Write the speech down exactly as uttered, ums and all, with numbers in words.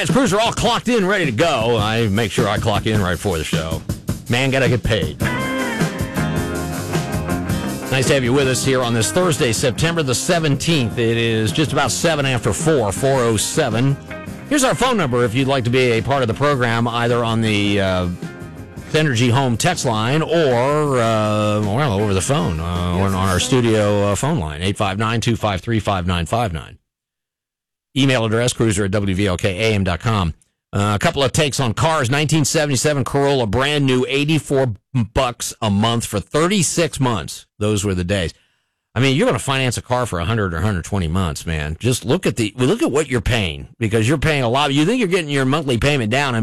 guys, crews are all clocked in, ready to go. I make sure I clock in right before the show. Man, gotta get paid. Nice to have you with us here on this Thursday, September the seventeenth. It is just about seven after four, four oh seven. Here's our phone number if you'd like to be a part of the program, either on the uh, Synergy Home text line or, uh, well, over the phone, uh, yes. on our studio uh, phone line, eight five nine, two five three, five nine five nine. Email address, cruiser at W V L K A M dot com. Uh, a couple of takes on cars. nineteen seventy-seven Corolla, brand new, eighty-four bucks a month for thirty-six months. Those were the days. I mean, you're going to finance a car for one hundred or one hundred twenty months, man. Just look at the look at what you're paying, because you're paying a lot. You think you're getting your monthly payment down. I